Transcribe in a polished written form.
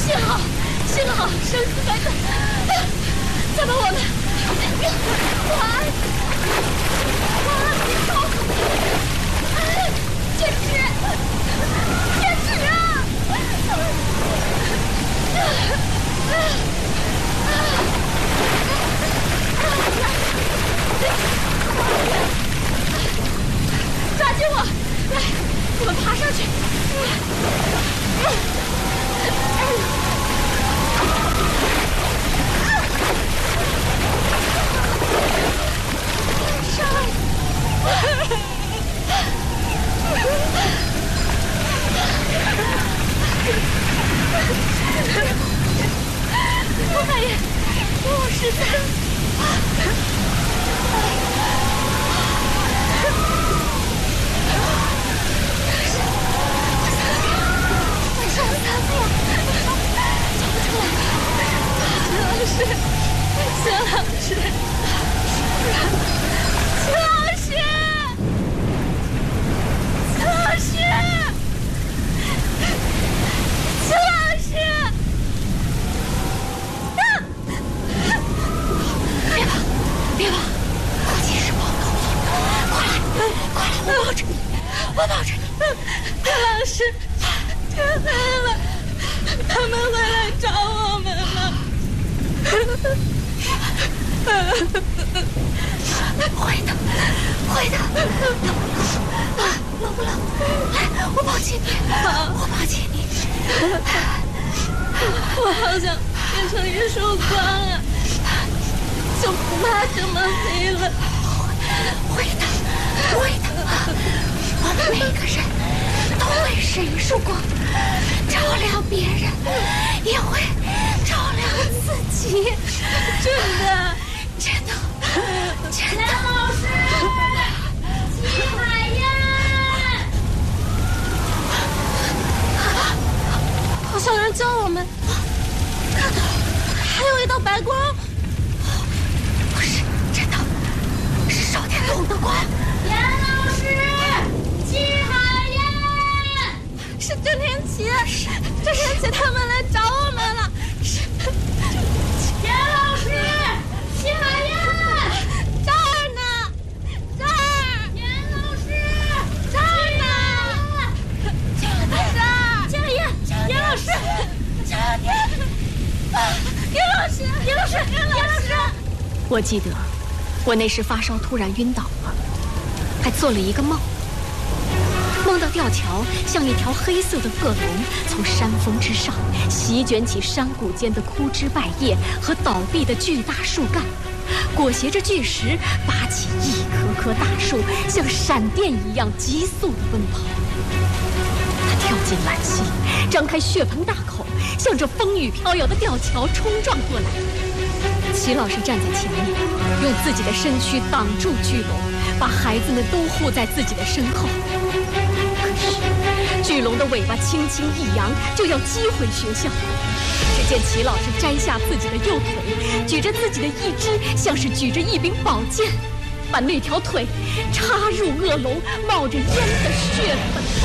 幸好生死在这，再把我们坚持啊！抓紧我！来，我们爬上去。我大爷，我实在。邢老师，别怕，我其实抱头，快来，我抱着你，老师，天黑了，他们会来找我们了。会的，冷不冷？来，我抱起你，我好想变成一束光啊，就不怕这么黑了。会的，我们每个人都会是一束光，照亮别人，也会照亮自己。真的。梁老师，齐海燕，好像有人叫我们，看到，还有一道白光，不是真的，是手电筒的光。梁老师，齐海燕，是郑天琪，他们来找我们了。是严老师，齐海燕，这儿呢，这儿。严老师，这儿呢，这儿。齐海燕，严老师，这边。严老师。 我记得，我那时发烧突然晕倒了，还做了一个梦。梦到吊桥像一条黑色的恶龙，从山峰之上席卷起山谷间的枯枝败叶和倒闭的巨大树干，裹挟着巨石，拔起一棵棵大树，像闪电一样急速地奔跑。他跳进缆溪，张开血盆大口，向着风雨飘摇的吊桥冲撞过来。齐老师站在前面，用自己的身躯挡住巨龙，把孩子们都护在自己的身后。巨龙的尾巴轻轻一扬，就要击回学校。只见齐老师摘下自己的右腿，举着自己的一只，像是举着一柄宝剑，把那条腿插入恶龙冒着烟的血盆。